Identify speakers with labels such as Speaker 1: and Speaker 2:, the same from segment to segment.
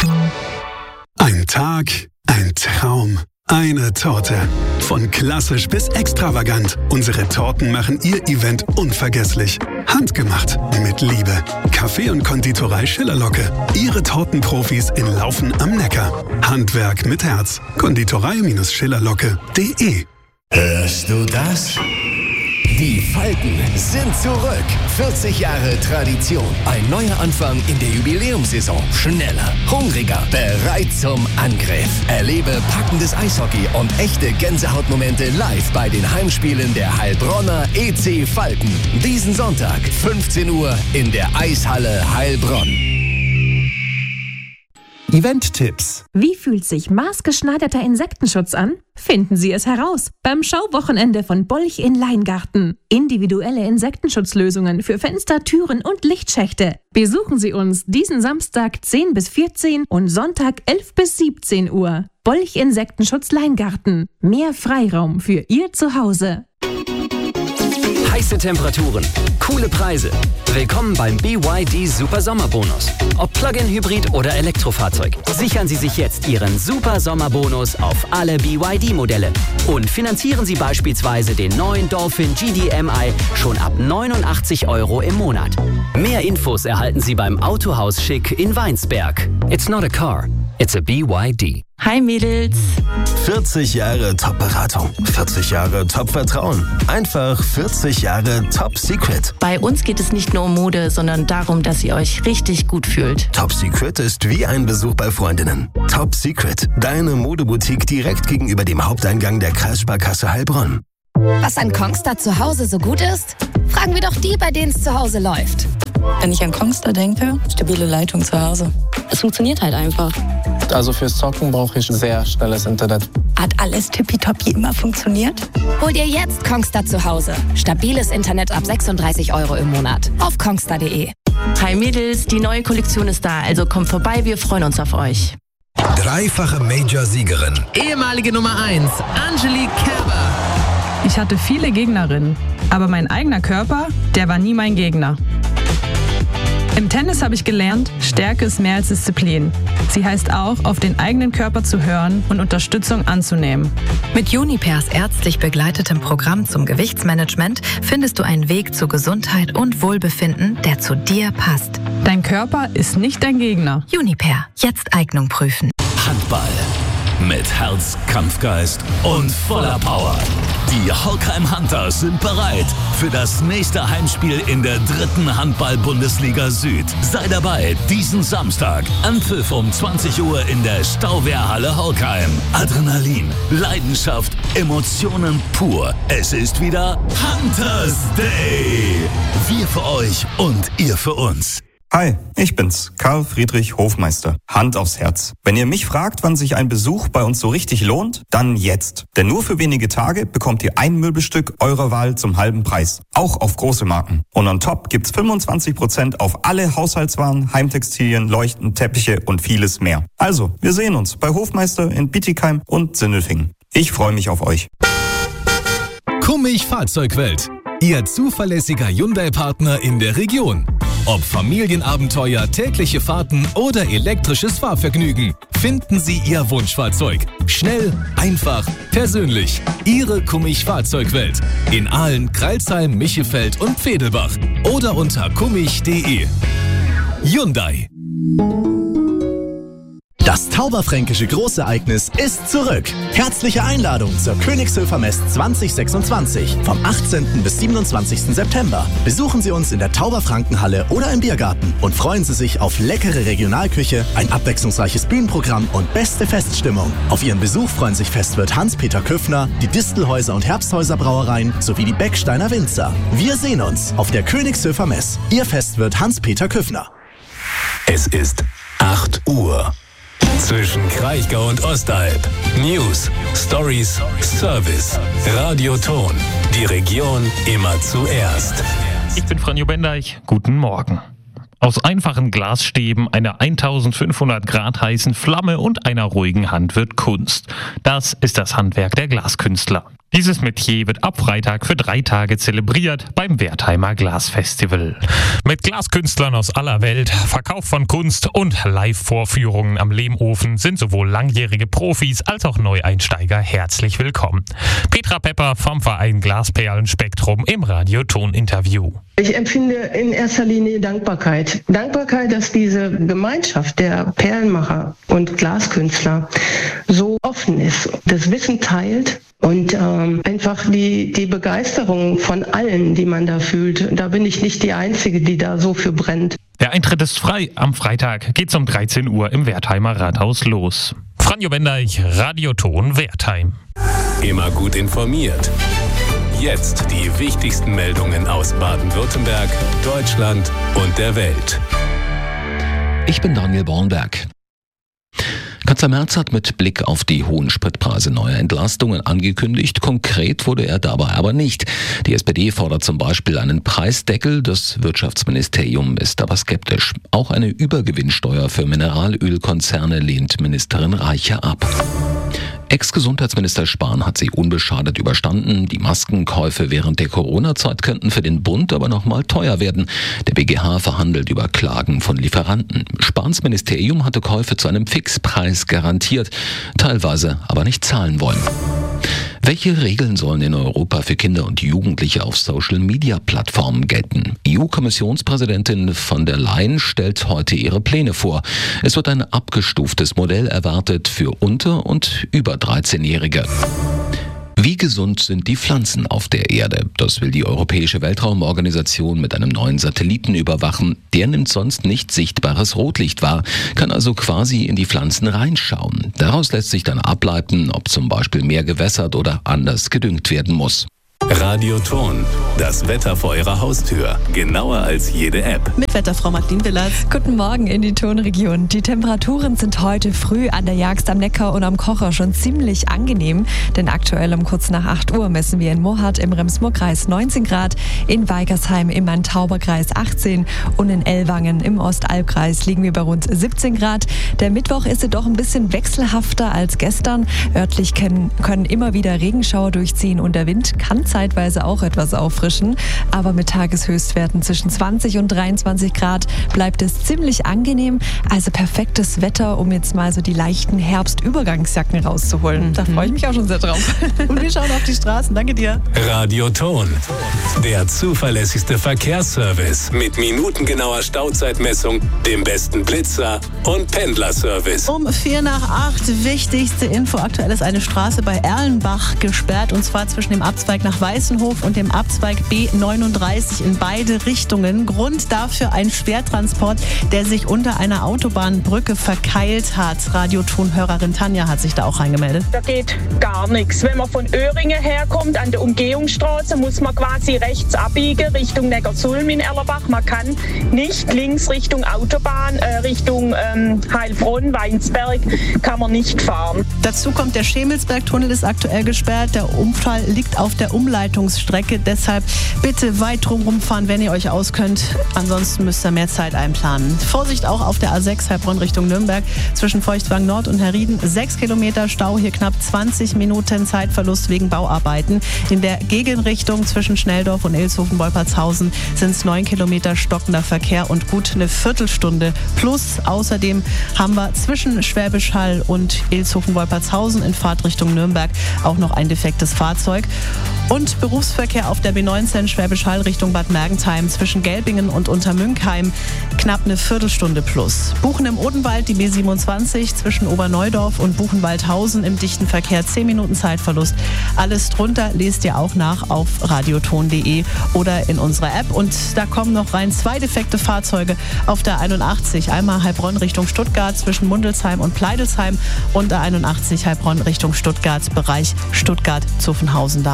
Speaker 1: Ein Tag, ein Traum, eine Torte. Von klassisch bis extravagant. Unsere Torten machen Ihr Event unvergesslich. Handgemacht, mit Liebe. Kaffee und Konditorei Schillerlocke. Ihre Tortenprofis in Laufen am Neckar. Handwerk mit Herz. Konditorei-Schillerlocke.de.
Speaker 2: Hörst du das? Die Falken sind zurück. 40 Jahre Tradition. Ein neuer Anfang in der Jubiläumssaison. Schneller, hungriger, bereit zum Angriff. Erlebe packendes Eishockey und echte Gänsehautmomente live bei den Heimspielen der Heilbronner EC Falken. Diesen Sonntag, 15 Uhr in der Eishalle Heilbronn.
Speaker 3: Event-Tipps.
Speaker 4: Wie fühlt sich maßgeschneiderter Insektenschutz an? Finden Sie es heraus beim Schauwochenende von Bolch in Leingarten. Individuelle Insektenschutzlösungen für Fenster, Türen und Lichtschächte. Besuchen Sie uns diesen Samstag 10 bis 14 und Sonntag 11 bis 17 Uhr. Bolch Insektenschutz Leingarten. Mehr Freiraum für Ihr Zuhause.
Speaker 5: Heiße Temperaturen, coole Preise. Willkommen beim BYD Super Sommerbonus. Ob Plug-in-Hybrid oder Elektrofahrzeug. Sichern Sie sich jetzt Ihren Super Sommerbonus auf alle BYD-Modelle. Und finanzieren Sie beispielsweise den neuen Dolphin GDMI schon ab 89 € im Monat. Mehr Infos erhalten Sie beim Autohaus Schick in Weinsberg. It's not a car, it's a BYD.
Speaker 6: Hi Mädels.
Speaker 2: 40 Jahre Top-Beratung, 40 Jahre Top-Vertrauen, einfach 40 Jahre Top-Secret.
Speaker 6: Bei uns geht es nicht nur um Mode, sondern darum, dass ihr euch richtig gut fühlt.
Speaker 2: Top-Secret ist wie ein Besuch bei Freundinnen. Top-Secret, deine Modeboutique direkt gegenüber dem Haupteingang der Kreissparkasse Heilbronn.
Speaker 7: Was an Kongstar zu Hause so gut ist? Fragen wir doch die, bei denen es zu Hause läuft.
Speaker 8: Wenn ich an Kongstar denke, stabile Leitung zu Hause. Es funktioniert halt einfach.
Speaker 9: Also fürs Zocken brauche ich sehr schnelles Internet.
Speaker 8: Hat alles tippitoppi immer funktioniert?
Speaker 7: Hol dir jetzt Kongstar zu Hause. Stabiles Internet ab 36 € im Monat. Auf kongstar.de.
Speaker 6: Hi Mädels, die neue Kollektion ist da, also kommt vorbei, wir freuen uns auf euch.
Speaker 3: Dreifache Major-Siegerin.
Speaker 10: Ehemalige Nummer 1, Angelique Kerber.
Speaker 11: Ich hatte viele Gegnerinnen, aber mein eigener Körper, der war nie mein Gegner. Im Tennis habe ich gelernt, Stärke ist mehr als Disziplin. Sie heißt auch, auf den eigenen Körper zu hören und Unterstützung anzunehmen.
Speaker 12: Mit Junipers ärztlich begleitetem Programm zum Gewichtsmanagement findest du einen Weg zu Gesundheit und Wohlbefinden, der zu dir passt.
Speaker 11: Dein Körper ist nicht dein Gegner.
Speaker 12: Juniper, jetzt Eignung prüfen.
Speaker 13: Handball mit Herz, Kampfgeist und voller Power. Die Holkheim Hunters sind bereit für das nächste Heimspiel in der 3. Handball-Bundesliga Süd. Sei dabei diesen Samstag. Anpfiff um 20 Uhr in der Stauwehrhalle Holkheim. Adrenalin, Leidenschaft, Emotionen pur. Es ist wieder Hunters Day. Wir für euch und ihr für uns.
Speaker 14: Hi, ich bin's, Karl Friedrich Hofmeister. Hand aufs Herz. Wenn ihr mich fragt, wann sich ein Besuch bei uns so richtig lohnt, dann jetzt. Denn nur für wenige Tage bekommt ihr ein Möbelstück eurer Wahl zum halben Preis. Auch auf große Marken. Und on top gibt's 25% auf alle Haushaltswaren, Heimtextilien, Leuchten, Teppiche und vieles mehr. Also, wir sehen uns bei Hofmeister in Bietigheim und Sindelfingen. Ich freue mich auf euch.
Speaker 3: Kummig Fahrzeugwelt. Ihr zuverlässiger Hyundai-Partner in der Region. Ob Familienabenteuer, tägliche Fahrten oder elektrisches Fahrvergnügen, finden Sie Ihr Wunschfahrzeug. Schnell, einfach, persönlich. Ihre Kummig Fahrzeugwelt. In Aalen, Crailsheim, Michelfeld und Pfedelbach. Oder unter kummig.de. Hyundai.
Speaker 15: Das Tauberfränkische Großereignis ist zurück. Herzliche Einladung zur Königshöfer Mess 2026 vom 18. bis 27. September. Besuchen Sie uns in der Tauberfrankenhalle oder im Biergarten und freuen Sie sich auf leckere Regionalküche, ein abwechslungsreiches Bühnenprogramm und beste Feststimmung. Auf Ihren Besuch freuen sich Festwirt Hans-Peter Küffner, die Distelhäuser und Herbsthäuser Brauereien sowie die Becksteiner Winzer. Wir sehen uns auf der Königshöfer Mess. Ihr Festwirt Hans-Peter Küffner.
Speaker 13: Es ist 8 Uhr. Zwischen Kraichgau und Ostalb. News, Stories, Service, Radioton. Die Region immer zuerst.
Speaker 16: Ich bin Franjo Bendeich. Guten Morgen. Aus einfachen Glasstäben, einer 1500 Grad heißen Flamme und einer ruhigen Hand wird Kunst. Das ist das Handwerk der Glaskünstler. Dieses Metier wird ab Freitag für 3 Tage zelebriert beim Wertheimer Glasfestival. Mit Glaskünstlern aus aller Welt, Verkauf von Kunst und Live-Vorführungen am Lehmofen sind sowohl langjährige Profis als auch Neueinsteiger herzlich willkommen. Petra Pepper vom Verein Glasperlen-Spektrum im Radio-Ton-Interview.
Speaker 17: Ich empfinde in erster Linie Dankbarkeit. Dankbarkeit, dass diese Gemeinschaft der Perlenmacher und Glaskünstler so offen ist, das Wissen teilt und einfach die Begeisterung von allen, die man da fühlt. Da bin ich nicht die Einzige, die da so für brennt.
Speaker 16: Der Eintritt ist frei. Am Freitag geht's um 13 Uhr im Wertheimer Rathaus los. Franjo Bendeich, Radio-Ton Wertheim.
Speaker 3: Immer gut informiert. Jetzt die wichtigsten Meldungen aus Baden-Württemberg, Deutschland und der Welt.
Speaker 18: Ich bin Daniel Bornberg. Kanzler Merz hat mit Blick auf die hohen Spritpreise neue Entlastungen angekündigt. Konkret wurde er dabei aber nicht. Die SPD fordert zum Beispiel einen Preisdeckel. Das Wirtschaftsministerium ist aber skeptisch. Auch eine Übergewinnsteuer für Mineralölkonzerne lehnt Ministerin Reiche ab. Ex-Gesundheitsminister Spahn hat sie unbeschadet überstanden. Die Maskenkäufe während der Corona-Zeit könnten für den Bund aber noch mal teuer werden. Der BGH verhandelt über Klagen von Lieferanten. Spahns Ministerium hatte Käufe zu einem Fixpreis garantiert, teilweise aber nicht zahlen wollen. Welche Regeln sollen in Europa für Kinder und Jugendliche auf Social-Media-Plattformen gelten? EU-Kommissionspräsidentin von der Leyen stellt heute ihre Pläne vor. Es wird ein abgestuftes Modell erwartet für unter- und über 13-Jährige. Wie gesund sind die Pflanzen auf der Erde? Das will die Europäische Weltraumorganisation mit einem neuen Satelliten überwachen. Der nimmt sonst nicht sichtbares Rotlicht wahr, kann also quasi in die Pflanzen reinschauen. Daraus lässt sich dann ableiten, ob zum Beispiel mehr gewässert oder anders gedüngt werden muss.
Speaker 3: Radio-Ton, das Wetter vor Ihrer Haustür. Genauer als jede App.
Speaker 19: Mit Wetterfrau Martin Willers.
Speaker 20: Guten Morgen in die Tonregion. Die Temperaturen sind heute früh an der Jagst am Neckar und am Kocher schon ziemlich angenehm. Denn aktuell um kurz nach 8 Uhr messen wir in Mohrhardt im Rems-Murr-Kreis 19 Grad, in Weigersheim im Main-Tauber-Kreis 18 und in Ellwangen im Ostalbkreis liegen wir bei rund 17 Grad. Der Mittwoch ist jedoch ein bisschen wechselhafter als gestern. Örtlich können immer wieder Regenschauer durchziehen und der Wind kann zeitweise auch etwas auffrischen, aber mit Tageshöchstwerten zwischen 20 und 23 Grad bleibt es ziemlich angenehm, also perfektes Wetter, um jetzt mal so die leichten Herbstübergangsjacken rauszuholen. Da freue ich mich auch schon sehr drauf.
Speaker 19: Und wir schauen auf die Straßen. Danke dir.
Speaker 3: Radio-Ton, der zuverlässigste Verkehrsservice mit minutengenauer Stauzeitmessung, dem besten Blitzer und Pendlerservice.
Speaker 19: Um 7:45, wichtigste Info. Aktuell ist eine Straße bei Erlenbach gesperrt, und zwar zwischen dem Abzweig nach Weißenhof und dem Abzweig B39 in beide Richtungen. Grund dafür ein Schwertransport, der sich unter einer Autobahnbrücke verkeilt hat. Radio-Ton-Hörerin Tanja hat sich da auch reingemeldet.
Speaker 21: Da geht gar nichts. Wenn man von Öhringen herkommt, an der Umgehungsstraße, muss man quasi rechts abbiegen Richtung Neckarsulm in Erlenbach. Man kann nicht links Richtung Autobahn, Richtung Heilbronn, Weinsberg, kann man nicht fahren.
Speaker 19: Dazu kommt, der Schemelsberg-Tunnel ist aktuell gesperrt. Der Unfall liegt auf der Umleitungsstrecke. Deshalb bitte weit drumherum fahren, wenn ihr euch auskennt. Ansonsten müsst ihr mehr Zeit einplanen. Vorsicht auch auf der A6 Heilbronn Richtung Nürnberg. Zwischen Feuchtwang Nord und Herrieden 6 Kilometer Stau. Hier knapp 20 Minuten Zeitverlust wegen Bauarbeiten. In der Gegenrichtung zwischen Schnelldorf und Ilshofen-Wolpertshausen sind es 9 Kilometer stockender Verkehr und gut eine Viertelstunde plus. Außerdem haben wir zwischen Schwäbisch Hall und Ilshofen-Wolpertshausen in Fahrtrichtung Nürnberg auch noch ein defektes Fahrzeug. Und Berufsverkehr auf der B19 Schwäbisch Hall Richtung Bad Mergentheim zwischen Gelbingen und Untermünkheim knapp eine Viertelstunde plus. Buchen im Odenwald die B27 zwischen Oberneudorf und Buchenwaldhausen im dichten Verkehr 10 Minuten Zeitverlust. Alles drunter lest ihr auch nach auf radioton.de oder in unserer App. Und da kommen noch rein 2 defekte Fahrzeuge auf der 81. Einmal Heilbronn Richtung Stuttgart zwischen Mundelsheim und Pleidelsheim und der 81 Heilbronn Richtung Stuttgart, Bereich Stuttgart-Zuffenhausen, da auch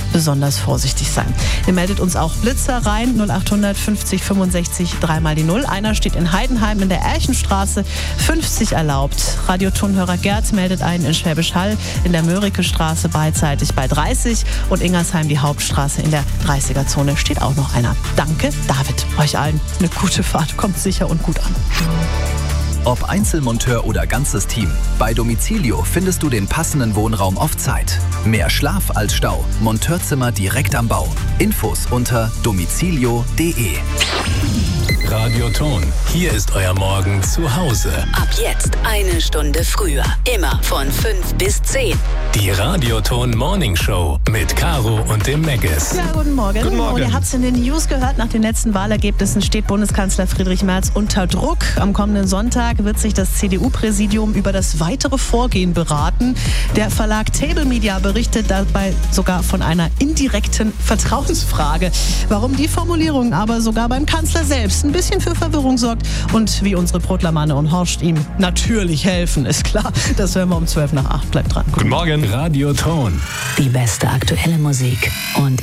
Speaker 19: besonders vorsichtig sein. Ihr meldet uns auch Blitzer rein, 0800 50 65 3 die 0. Einer steht in Heidenheim in der Erchenstraße, 50 erlaubt. Radiotonhörer Gerd meldet einen in Schwäbisch Hall in der Mörike-Straße beidseitig bei 30 und Ingersheim die Hauptstraße in der 30er-Zone steht auch noch einer. Danke, David. Euch allen eine gute Fahrt, kommt sicher und gut an.
Speaker 3: Ob Einzelmonteur oder ganzes Team, bei Domicilio findest du den passenden Wohnraum auf Zeit. Mehr Schlaf als Stau. Monteurzimmer direkt am Bau. Infos unter domicilio.de.
Speaker 2: Radioton. Hier ist euer Morgen zu Hause.
Speaker 1: Ab jetzt eine Stunde früher. Immer von 5 bis 10.
Speaker 2: Die Radioton Morning Show mit Caro und dem Meggis.
Speaker 19: Ja, guten Morgen.
Speaker 2: Guten Morgen.
Speaker 19: Und ihr habt es in den News gehört, nach den letzten Wahlergebnissen steht Bundeskanzler Friedrich Merz unter Druck. Am kommenden Sonntag wird sich das CDU-Präsidium über das weitere Vorgehen beraten. Der Verlag Table Media berichtet dabei sogar von einer indirekten Vertrauensfrage. Warum die Formulierung aber sogar beim Kanzler selbst ein bisschen für Verwirrung sorgt und wie unsere Brotlermanne und Horst ihm natürlich helfen, ist klar. Das hören wir um 12 nach 8. Bleibt dran.
Speaker 2: Guten Morgen. Radioton.
Speaker 1: Die beste aktuelle Musik und